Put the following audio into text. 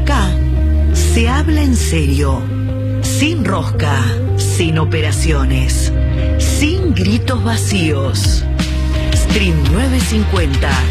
Acá se habla en serio, sin rosca, sin operaciones, sin gritos vacíos. Stream 950